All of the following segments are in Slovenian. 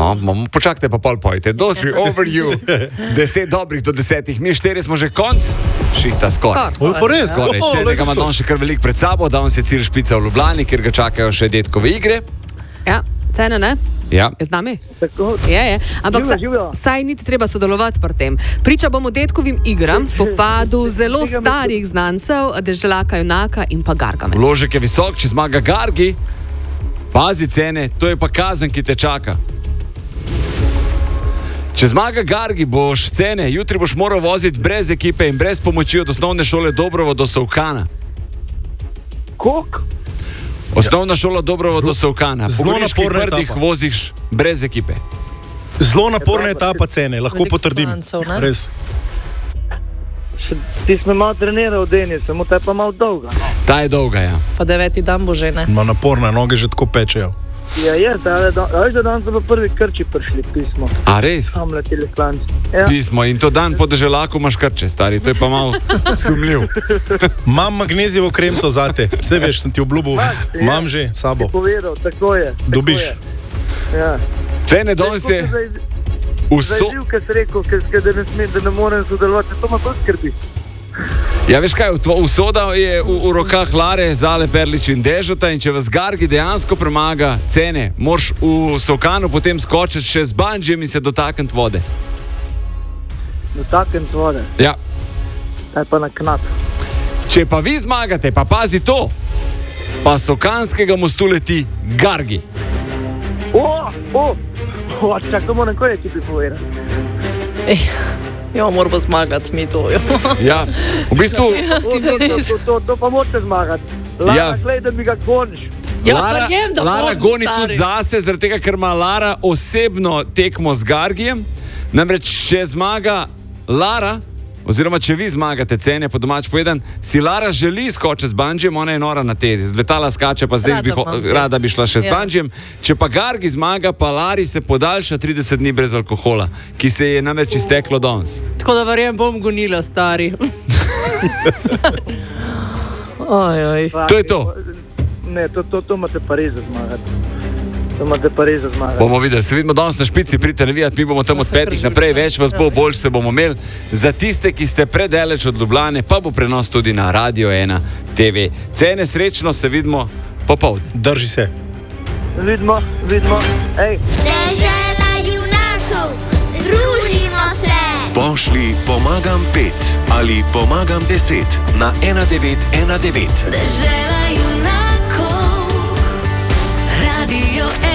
No, počakajte pa pol pojte. Dotri, over you. 10 dobrih do 10. Mi 4 smo že konc. Šihta skoraj. Skoraj. Cenega ima Don še kar veliko pred sabo. Danes je cilj špica v Ljubljani, kjer ga čakajo še detkove igre. Ja, Cene, ne? Ja. Je z nami? Tako. Je. Ampak Živijo. saj niti treba sodelovati pri tem. Priča bomo detkovim igram, spopadu zelo starih znancev, Deželaka, Junaka in pa Gargame. Vložek je visok, če zmaga Gargi. Pazi, Cene, to je pa kazen, ki te čaka. Če zmaga Gargi, boš, Cene, jutri boš moral voziti brez ekipe in brez pomoči od osnovne šole Dobrovo do Solkana. Koliko? Osnovna šola Dobrovo do Solkana. Po Goriških Brdih voziš brez ekipe. Zelo naporna etapa, Cene, lahko potrdim. Res. Ti smo malo treniral, Denis, samo ta je pa malo dolga. Ta je dolga, ja. Pa 9. dan bo že, ne? Ma naporna, noge že tako pečejo. Ja, veš, da danes so pa prvi Krči prišli, pismo. A res? Tam leteli klanci. Ja. Pismo in to dan po Deželaku imaš Krče, stari, to je pa malo sumljiv. Imam magnezijevo kremco zate, vse veš, sem ti obljubil, imam že sabo. Ti povedal, tako je. Dobiš. Ja. Cene danes je Zajiv, kaj si rekel, da ne morem sodelovati, to me pa skrbi. Ja, veš kaj, usoda je v rokah Lare, Zale, Perlič in Dežota in če vas Gargi dejansko premaga, Cene, moraš v Solkanu potem skočiti še z bandžijem in se dotakniti vode. Dotakniti vode? Ja. Taj pa na knap. Če pa vi zmagate, pa pazi to, pa Solkanskega mostu leti Gargi. Čak, to moram koje ekipi povedati. Jo, moramo zmagati mi to. Ja, v bistvu... To pa morate zmagati. Lara, glej, da mi ga goniš. Lara goni tudi zase, zaradi tega, ker ima Lara osebno tekmo z Gargijem. Namreč, če zmaga Lara, oziroma če vi zmagate, Cene, po domač povedan, si Lara želi skočiti z bandžijem, ona je nora na tezi. Z letala skače, pa zdaj rada bi šla še z bandžijem. Če pa Gargi zmaga, pa Lari se podaljša 30 dni brez alkohola, ki se je namreč izteklo danes. Tako da verjem, bom gonila, stari. Ojoj. To je to. Ne, to imate pa res zmagati. Bomo videli, se vidimo danes na špici, pridite navijati, mi bomo tam od 5 naprej, več vas bo, bolj se bomo imeli. Za tiste, ki ste predaleč od Ljubljane, pa bo prenos tudi na Radio 1 TV. Cene, srečno, se vidimo popoldne. Drži se. Vidimo. Ej. Dežela junakov, družimo se. Pošli pomagam 5 ali pomagam 10 na 1919. Dežela junakov, Radio 1.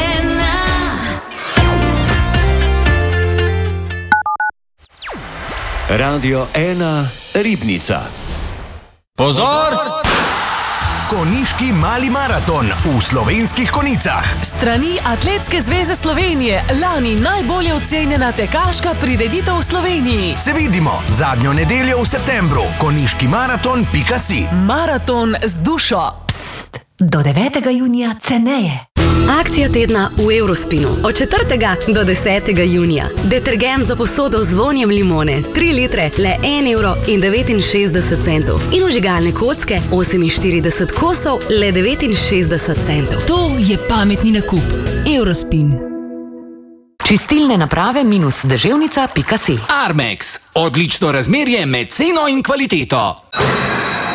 Radio 1 Ribnica. Pozor! Konjiški mali maraton v Slovenskih Konjicah. Strani Atletske zveze Slovenije, lani najbolje ocenjena tekaška prireditev v Sloveniji. Se vidimo zadnjo nedeljo v septembru. Konjiškimaraton.si. Maraton z dušo. Pst, do 9. junija ceneje. Akcija tedna v Eurospinu. Od 4. do 10. junija. Detergent za posodo z vonjem limone. 3 litre, le 1,69 €. In vžigalne kocke, 48 kosov, le 69 centov. To je pametni nakup. Eurospin. Čistilne naprave -deževnica.si. Armex. Odlično razmerje med ceno in kvaliteto.